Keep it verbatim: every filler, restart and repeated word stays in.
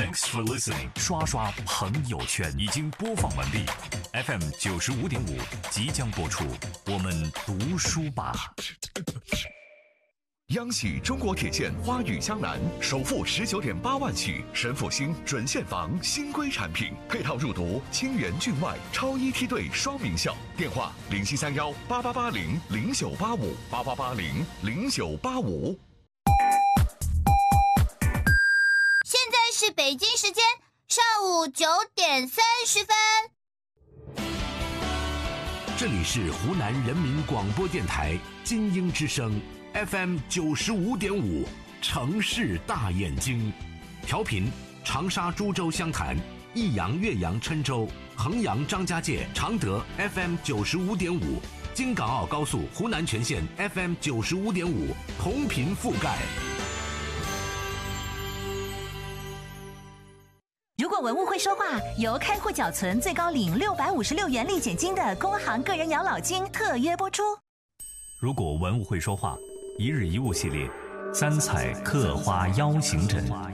Thanks for listening。刷刷朋友圈已经播放完毕 ，F M 九十五点五即将播出，我们读书吧。 央喜中国铁建花语江南首付十九点八万起，神复兴准现房新规产品，配套入读清源郡外超一梯队双名校。电话零七三幺八八八零零九八五八八八零零九八五。 现在是北京时间上午九点三十分。 这里是湖南人民广播电台金鹰之声 F M 九十五点五，城市大眼睛，调频长沙、株洲、湘潭、益阳、岳阳、郴州、衡阳、张家界、常德 F M 九十五点五，京港澳高速湖南全线 F M 九十五点五，同频覆盖。 如果文物会说话，由开户缴存最高领六百五十六元立减金的工行个人养老金特约播出。 如果文物会说话，一日一物系列，三彩刻花邀行枕。